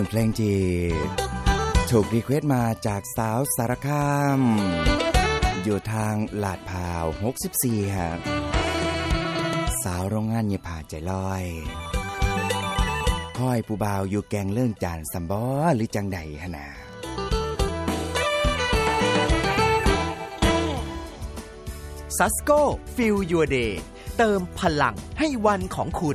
เพลงที่ถูกรีเควสต์มาจากสาวสารคามอยู่ทางลาดพร้าว64ครับสาวโรงงานเย็บผ้าใจลอยค่อยผู้บ่าวอยู่แกงเรื่องจานซัมบอหรือจังใดหะนะซัสโก้ฟิลยูเดย์เติมพลังให้วันของคุณ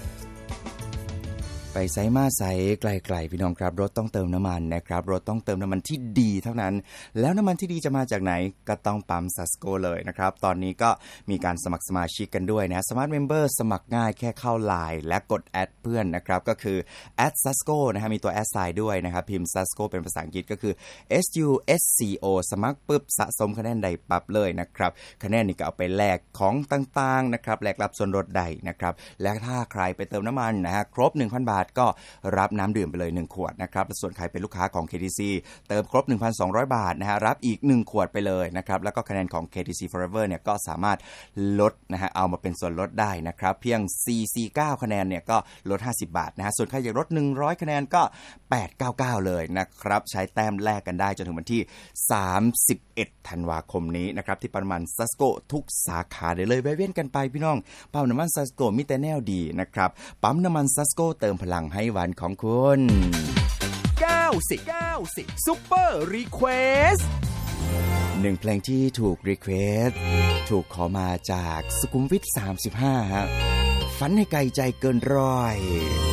ไปไสมาไสไกลๆพี่น้องครับรถต้องเติมน้ำมันนะครับรถต้องเติมน้ำมันที่ดีเท่านั้นแล้วน้ำมันที่ดีจะมาจากไหนก็ต้องปั๊มซัสโกเลยนะครับตอนนี้ก็มีการสมัครสมาชิกกันด้วยนะสมาร์ทเมมเบอร์สมัครง่ายแค่เข้า LINE และกดแอดเพื่อนนะครับก็คือแอดซัสโกนะฮะมีตัวแอดไซน์ด้วยนะครับพิมพ์ซัสโกเป็นภาษาอังกฤษก็คือ SUSCO สมัครปุ๊บสะสมคะแนนได้ปั๊บเลยนะครับคะแนนนี่ก็เอาไปแลกของต่างๆนะครับแลกรับส่วนลดได้นะครับและถ้าใครไปเติมน้ำมันนะฮะครบ 1,000 บาทก็รับน้ำดื่มไปเลย1ขวดนะครับส่วนใครเป็นลูกค้าของ KTC เติมครบ 1,200 บาทนะฮะรับอีก1ขวดไปเลยนะครับแล้วก็คะแนนของ KTC Forever เนี่ยก็สามารถลดนะฮะเอามาเป็นส่วนลดได้นะครับเพียง449คะแนนเนี่ยก็ลด50บาทนะฮะส่วนใครอยากลด100คะแนนก็899เลยนะครับใช้แต้มแลกกันได้จนถึงวันที่31ธันวาคมนี้นะครับที่ปั๊มน้ำมันซัสโกทุกสาขาได้เลยแวะเวียนกันไปพี่น้องปั๊มน้ำมันซัสโกมีแต่แนวดีนะครับปั๊มน้ำมันซัสโกเติมพลังให้วันของคุณ 90ซุปเปอร์รีเควส 1เพลงที่ถูกรีเควสถูกขอมาจากสุขุมวิท35ฮะฝันให้ไกลใจเกินร้อย